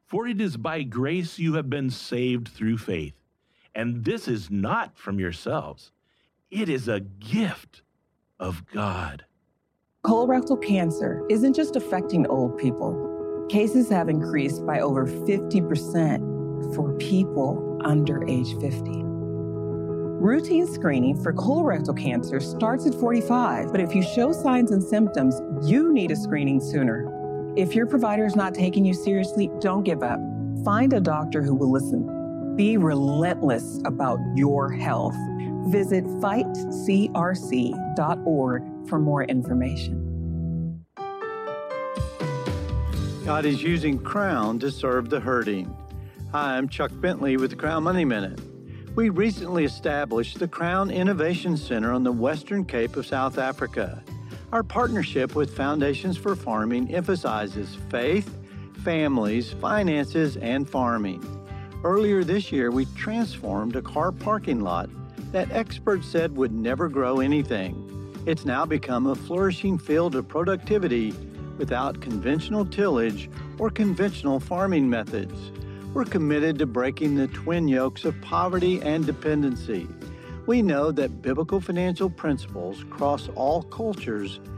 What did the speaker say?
For it is by grace you have been saved through faith. And this is not from yourselves, it is a gift of God. Colorectal cancer isn't just affecting old people. Cases have increased by over 50% for people under age 50. Routine screening for colorectal cancer starts at 45, but if you show signs and symptoms, you need a screening sooner. If your provider is not taking you seriously, don't give up. Find a doctor who will listen. Be relentless about your health. Visit fightcrc.org for more information. God is using Crown to serve the hurting. Hi, I'm Chuck Bentley with the Crown Money Minute. We recently established the Crown Innovation Center on the Western Cape of South Africa. Our partnership with Foundations for Farming emphasizes faith, families, finances, and farming. Earlier this year, we transformed a car parking lot that experts said would never grow anything. It's now become a flourishing field of productivity without conventional tillage or conventional farming methods. We're committed to breaking the twin yokes of poverty and dependency. We know that biblical financial principles cross all cultures